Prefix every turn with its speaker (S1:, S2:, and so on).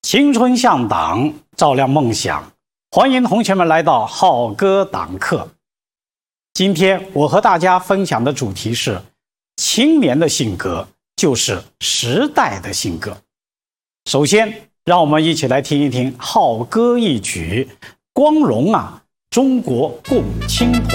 S1: 青春向党，照亮梦想。欢迎同学们来到浩哥党课。今天我和大家分享的主题是：青年的性格就是时代的性格。首先，让我们一起来听一听浩哥一曲《光荣啊，中国共青团》。